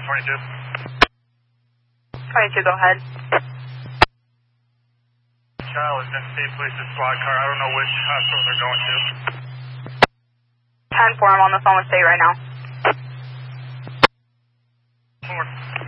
22, go ahead. Child is in State Police's squad car. I don't know which hospital they're going to. 10-4, I'm on the phone with State right now. 4.